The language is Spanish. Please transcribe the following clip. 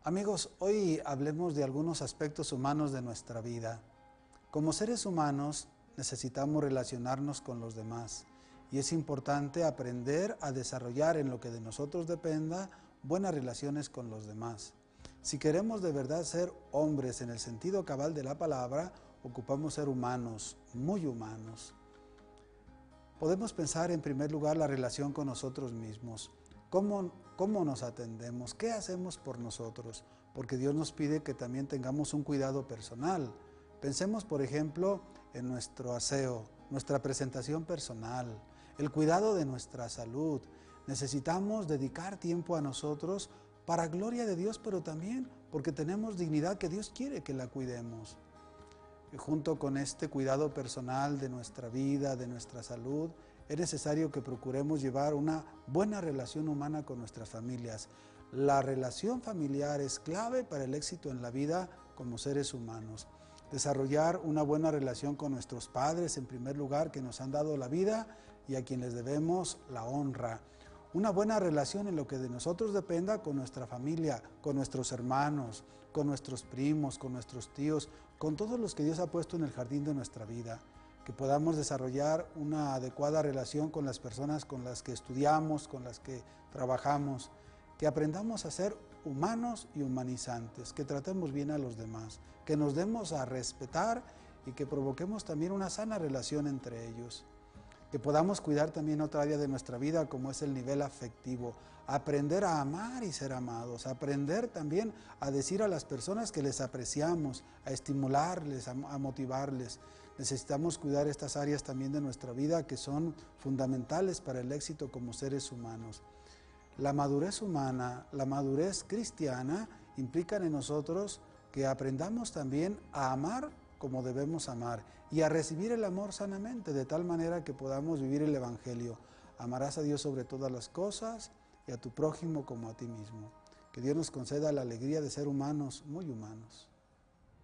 Amigos, hoy hablemos de algunos aspectos humanos de nuestra vida. Como seres humanos necesitamos relacionarnos con los demás y es importante aprender a desarrollar en lo que de nosotros dependa buenas relaciones con los demás. Si queremos de verdad ser hombres en el sentido cabal de la palabra, ocupamos ser humanos, muy humanos. Podemos pensar en primer lugar la relación con nosotros mismos. ¿Cómo nos atendemos? ¿Qué hacemos por nosotros? Porque Dios nos pide que también tengamos un cuidado personal. Pensemos, por ejemplo, en nuestro aseo, nuestra presentación personal, el cuidado de nuestra salud. Necesitamos dedicar tiempo a nosotros para gloria de Dios, pero también porque tenemos dignidad que Dios quiere que la cuidemos. Y junto con este cuidado personal de nuestra vida, de nuestra salud, es necesario que procuremos llevar una buena relación humana con nuestras familias. La relación familiar es clave para el éxito en la vida como seres humanos. Desarrollar una buena relación con nuestros padres, en primer lugar, que nos han dado la vida y a quienes debemos la honra. Una buena relación en lo que de nosotros dependa con nuestra familia, con nuestros hermanos, con nuestros primos, con nuestros tíos, con todos los que Dios ha puesto en el jardín de nuestra vida. Que podamos desarrollar una adecuada relación con las personas con las que estudiamos, con las que trabajamos. Que aprendamos a ser humanos y humanizantes, que tratemos bien a los demás, que nos demos a respetar y que provoquemos también una sana relación entre ellos. Que podamos cuidar también otra área de nuestra vida como es el nivel afectivo, aprender a amar y ser amados, aprender también a decir a las personas que les apreciamos, a estimularles, a motivarles. Necesitamos cuidar estas áreas también de nuestra vida que son fundamentales para el éxito como seres humanos. La madurez humana, la madurez cristiana implican en nosotros que aprendamos también a amar como debemos amar y a recibir el amor sanamente, de tal manera que podamos vivir el Evangelio. Amarás a Dios sobre todas las cosas y a tu prójimo como a ti mismo. Que Dios nos conceda la alegría de ser humanos, muy humanos.